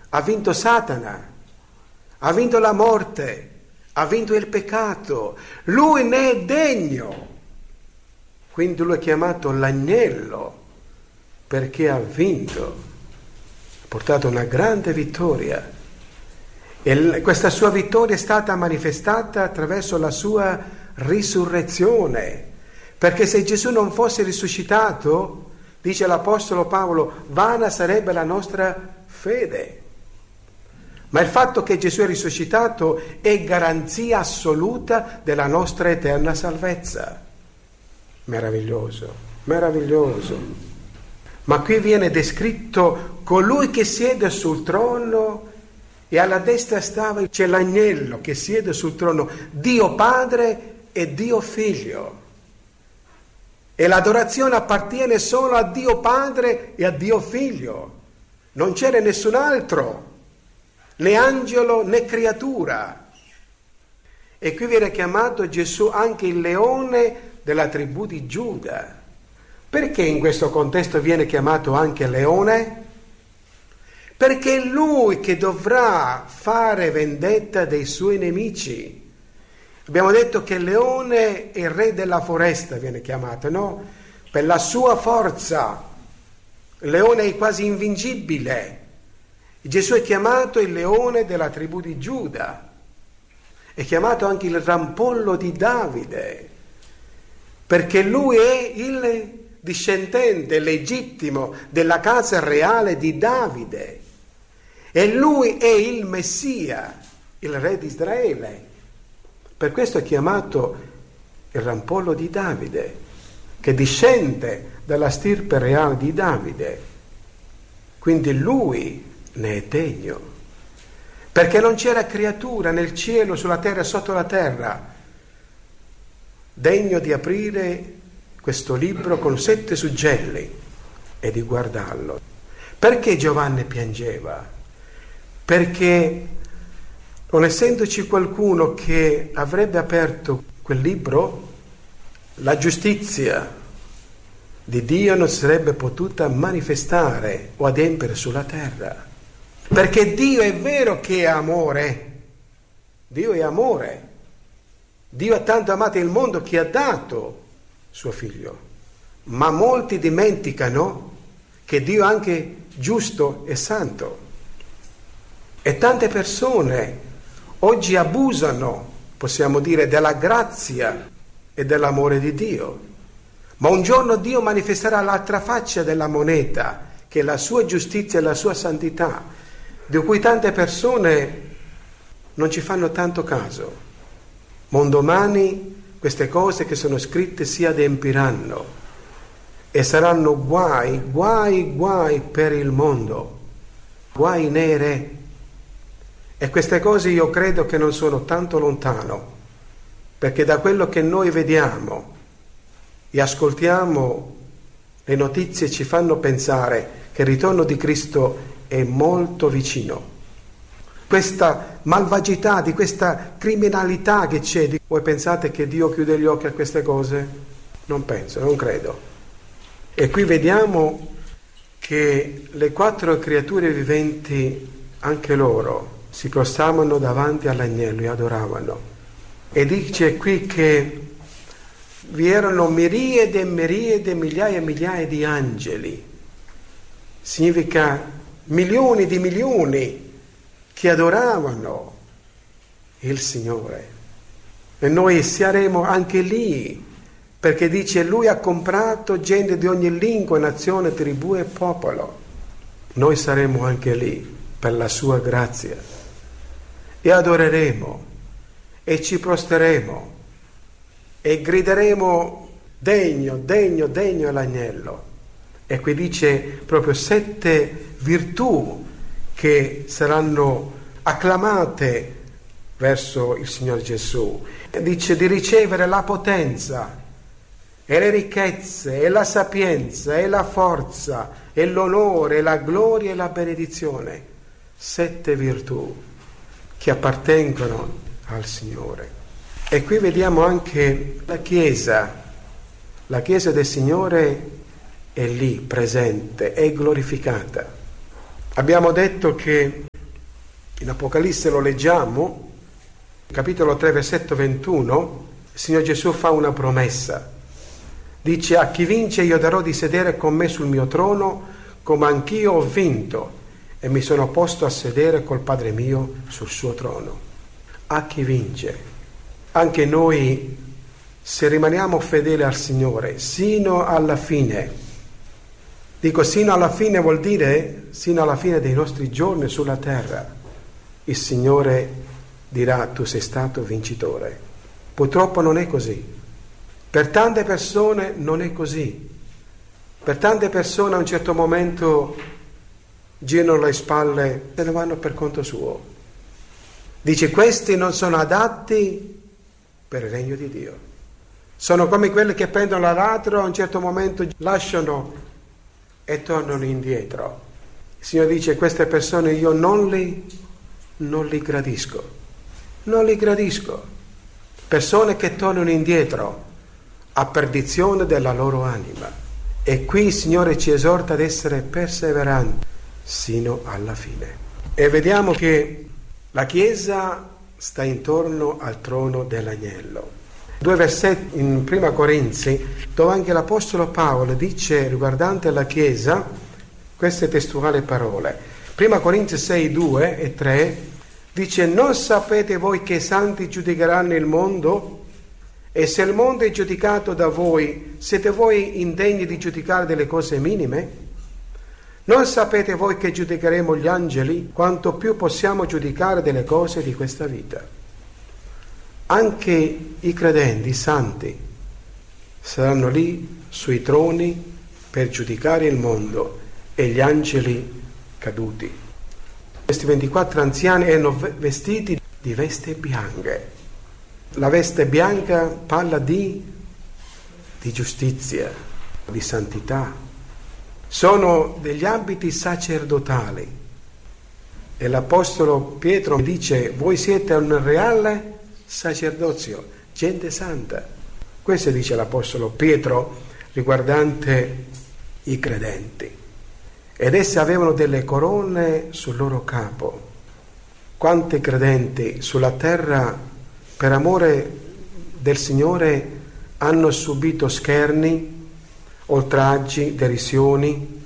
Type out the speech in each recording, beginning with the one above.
ha vinto Satana, ha vinto la morte, ha vinto il peccato, lui ne è degno. Quindi lui è chiamato l'agnello perché ha vinto, ha portato una grande vittoria. E questa sua vittoria è stata manifestata attraverso la sua risurrezione, perché se Gesù non fosse risuscitato, dice l'Apostolo Paolo, vana sarebbe la nostra fede. Ma il fatto che Gesù è risuscitato è garanzia assoluta della nostra eterna salvezza. Meraviglioso, meraviglioso. Ma qui viene descritto colui che siede sul trono e alla destra c'è l'agnello che siede sul trono, Dio Padre e Dio Figlio. E l'adorazione appartiene solo a Dio Padre e a Dio Figlio. Non c'era nessun altro, né angelo né creatura. E qui viene chiamato Gesù anche il leone della tribù di Giuda. Perché in questo contesto viene chiamato anche leone? Perché è lui che dovrà fare vendetta dei suoi nemici. Abbiamo detto che il leone è il re della foresta, viene chiamato, no? Per la sua forza. Il leone è quasi invincibile. Gesù è chiamato il leone della tribù di Giuda. È chiamato anche il rampollo di Davide, perché lui è il discendente legittimo della casa reale di Davide. E lui è il Messia, il re di Israele. Per questo è chiamato il rampollo di Davide, che discende dalla stirpe reale di Davide. Quindi lui ne è degno, perché non c'era creatura nel cielo, sulla terra, sotto la terra, degno di aprire questo libro con 7 suggelli e di guardarlo. Perché Giovanni piangeva? Perché non essendoci qualcuno che avrebbe aperto quel libro, la giustizia di Dio non sarebbe potuta manifestare o adempiere sulla terra. Perché Dio è vero che è amore, Dio è amore, Dio ha tanto amato il mondo che ha dato suo figlio, ma molti dimenticano che Dio è anche giusto e santo, e tante persone oggi abusano, possiamo dire, della grazia e dell'amore di Dio. Ma un giorno Dio manifesterà l'altra faccia della moneta, che è la sua giustizia e la sua santità, di cui tante persone non ci fanno tanto caso. Ma un domani queste cose che sono scritte si adempiranno e saranno guai, guai, guai per il mondo, guai nere. E queste cose io credo che non sono tanto lontano, perché da quello che noi vediamo e ascoltiamo, le notizie ci fanno pensare che il ritorno di Cristo è molto vicino. Questa malvagità, di questa criminalità che c'è, voi pensate che Dio chiude gli occhi a queste cose? Non penso, non credo. E qui vediamo che le 4 creature viventi, anche loro, si prostravano davanti all'agnello e adoravano. E dice qui che vi erano miriade e miriade, migliaia e migliaia di angeli. Significa milioni di milioni che adoravano il Signore. E noi saremo anche lì, perché dice Lui ha comprato gente di ogni lingua, nazione, tribù e popolo. Noi saremo anche lì per la sua grazia e adoreremo e ci prosteremo e grideremo degno, degno, degno è l'agnello. E qui dice proprio 7 virtù che saranno acclamate verso il Signore Gesù. Dice di ricevere la potenza e le ricchezze e la sapienza e la forza e l'onore e la gloria e la benedizione. 7 virtù che appartengono al Signore. E qui vediamo anche la Chiesa del Signore è lì presente, è glorificata. Abbiamo detto che In Apocalisse lo leggiamo, capitolo 3, versetto 21, il Signore Gesù fa una promessa. Dice: a chi vince io darò di sedere con me sul mio trono, come anch'io ho vinto e mi sono posto a sedere col Padre mio sul suo trono. A chi vince. Anche noi, se rimaniamo fedeli al Signore sino alla fine, dico sino alla fine vuol dire sino alla fine dei nostri giorni sulla terra, il Signore dirà: tu sei stato vincitore. Purtroppo non è così. Per tante persone non è così. Per tante persone a un certo momento girano le spalle e se ne vanno per conto suo. Dice: questi non sono adatti per il regno di Dio. Sono come quelli che prendono l'aratro, a un certo momento lasciano e tornano indietro. Il Signore dice: queste persone io non li gradisco. Non li gradisco. Persone che tornano indietro a perdizione della loro anima. E qui il Signore ci esorta ad essere perseveranti sino alla fine. E vediamo che la Chiesa sta intorno al trono dell'agnello. 2 versetti in Prima Corinzi, dove anche l'Apostolo Paolo dice riguardante la Chiesa queste testuali parole. Prima Corinzi 6, 2 e 3 dice: non sapete voi che i santi giudicheranno il mondo? E se il mondo è giudicato da voi, siete voi indegni di giudicare delle cose minime? Non sapete voi che giudicheremo gli angeli? Quanto più possiamo giudicare delle cose di questa vita. Anche i credenti, i santi, saranno lì sui troni per giudicare il mondo e gli angeli caduti. Questi 24 anziani erano vestiti di vesti bianche. La veste bianca parla di giustizia, di santità. Sono degli abiti sacerdotali. E l'Apostolo Pietro dice: voi siete un reale sacerdozio, gente santa. Questo dice l'Apostolo Pietro riguardante i credenti. Ed essi avevano delle corone sul loro capo. Quanti credenti sulla terra per amore del Signore hanno subito scherni, oltraggi, derisioni,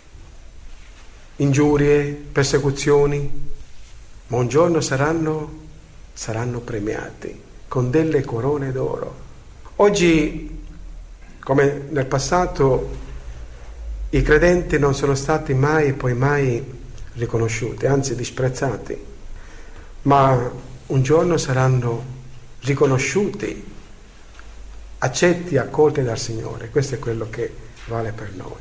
ingiurie, persecuzioni, ma un giorno saranno premiati con delle corone d'oro. Oggi, come nel passato, i credenti non sono stati mai e poi mai riconosciuti, anzi disprezzati, ma un giorno saranno riconosciuti, accetti, accolti dal Signore. Questo è quello che vale per noi.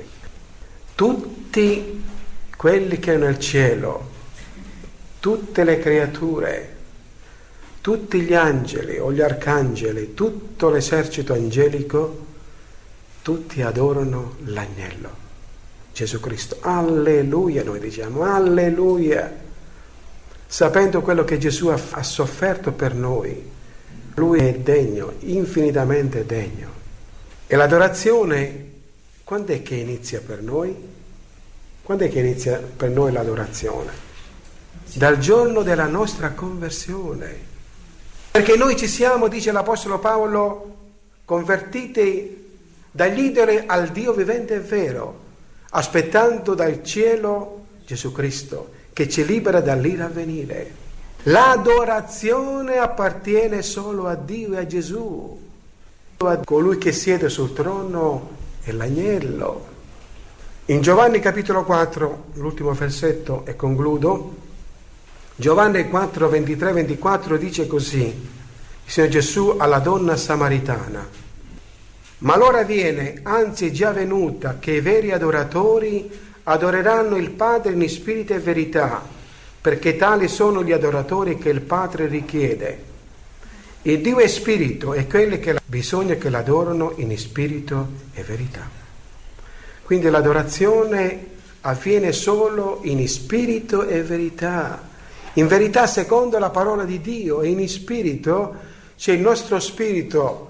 Tutti quelli che nel cielo, tutte le creature, tutti gli angeli o gli arcangeli, tutto l'esercito angelico, tutti adorano l'agnello, Gesù Cristo. Alleluia, noi diciamo, alleluia, sapendo quello che Gesù ha sofferto per noi. Lui è degno, infinitamente degno. E l'adorazione, quando è che inizia per noi? Quando è che inizia per noi l'adorazione? Dal giorno della nostra conversione. Perché noi ci siamo, dice l'Apostolo Paolo, convertiti dagli idoli al Dio vivente e vero, aspettando dal cielo Gesù Cristo, che ci libera dall'ira a venire. L'adorazione appartiene solo a Dio e a Gesù, a colui che siede sul trono è l'agnello. In Giovanni capitolo 4, l'ultimo versetto e concludo, Giovanni 4, 23-24 dice così, il Signore Gesù alla donna samaritana: ma l'ora viene, anzi è già venuta, che i veri adoratori adoreranno il Padre in spirito e verità, perché tali sono gli adoratori che il Padre richiede. Il Dio è spirito e quelli che bisogna che l'adorano in spirito e verità. Quindi l'adorazione avviene solo in spirito e verità. In verità secondo la parola di Dio, e in spirito, cioè il nostro spirito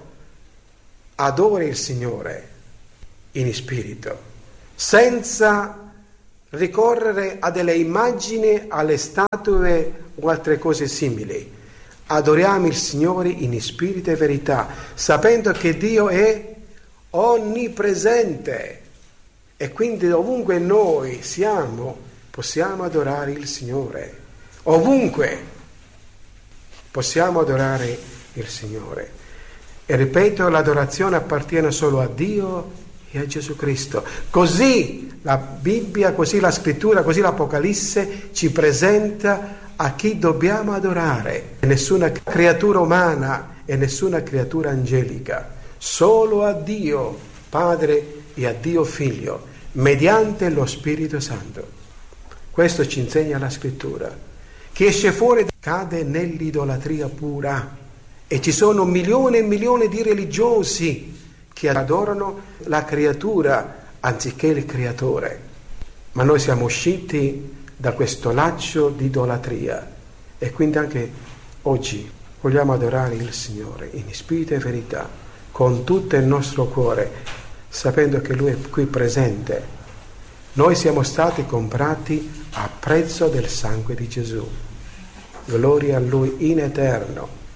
adora il Signore in spirito, senza ricorrere a delle immagini, alle statue o altre cose simili. Adoriamo il Signore in spirito e verità, sapendo che Dio è onnipresente e quindi ovunque noi siamo possiamo adorare il Signore. Ovunque possiamo adorare il Signore. E ripeto, l'adorazione appartiene solo a Dio e a Gesù Cristo. Così la Bibbia, così la Scrittura, così l'Apocalisse ci presenta a chi dobbiamo adorare. Nessuna creatura umana e nessuna creatura angelica, solo a Dio Padre e a Dio Figlio, mediante lo Spirito Santo. Questo ci insegna la Scrittura. Chi esce fuori cade nell'idolatria pura, e ci sono milioni e milioni di religiosi che adorano la creatura anziché il Creatore. Ma noi siamo usciti da questo laccio di idolatria e quindi anche oggi vogliamo adorare il Signore in spirito e verità, con tutto il nostro cuore, sapendo che Lui è qui presente. Noi siamo stati comprati a prezzo del sangue di Gesù. Gloria a Lui in eterno.